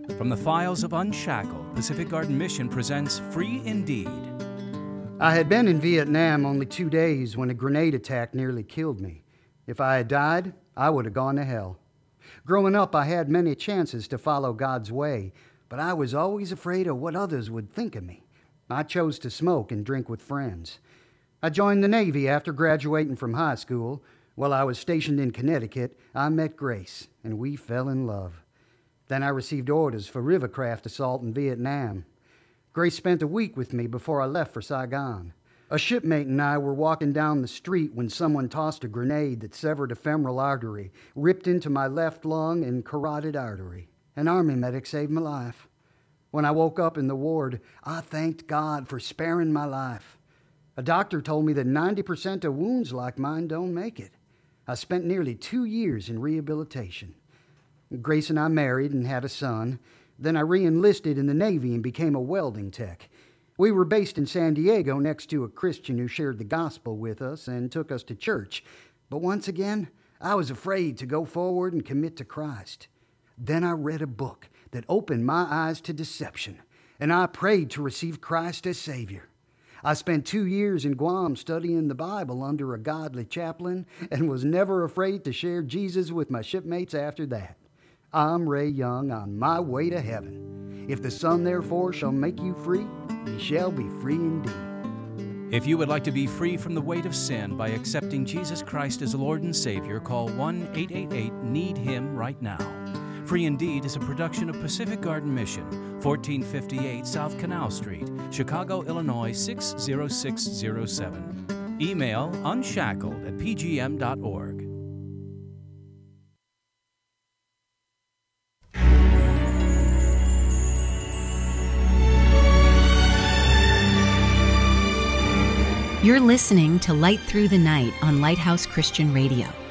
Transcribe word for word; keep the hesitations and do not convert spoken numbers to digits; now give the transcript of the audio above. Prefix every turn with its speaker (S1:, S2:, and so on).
S1: From the files of Unshackled, Pacific Garden Mission presents Free Indeed.
S2: I had been in Vietnam only two days when a grenade attack nearly killed me. If I had died, I would have gone to hell. Growing up, I had many chances to follow God's way, but I was always afraid of what others would think of me. I chose to smoke and drink with friends. I joined the Navy after graduating from high school. While I was stationed in Connecticut, I met Grace, and we fell in love. Then I received orders for rivercraft assault in Vietnam. Grace spent a week with me before I left for Saigon. A shipmate and I were walking down the street when someone tossed a grenade that severed a femoral artery, ripped into my left lung and carotid artery. An Army medic saved my life. When I woke up in the ward, I thanked God for sparing my life. A doctor told me that ninety percent of wounds like mine don't make it. I spent nearly two years in rehabilitation. Grace and I married and had a son. Then I re-enlisted in the Navy and became a welding tech. We were based in San Diego next to a Christian who shared the gospel with us and took us to church. But once again, I was afraid to go forward and commit to Christ. Then I read a book that opened my eyes to deception, and I prayed to receive Christ as Savior. I spent two years in Guam studying the Bible under a godly chaplain and was never afraid to share Jesus with my shipmates after that. I'm Ray Young on my way to heaven. If the Son therefore shall make you free, ye shall be free indeed.
S1: If you would like to be free from the weight of sin by accepting Jesus Christ as Lord and Savior, call one eight eight eight need him right now. Free Indeed is a production of Pacific Garden Mission, fourteen fifty-eight South Canal Street, Chicago, Illinois six zero six zero seven. Email unshackled at p g m dot org.
S3: You're listening to Light Through the Night on Lighthouse Christian Radio.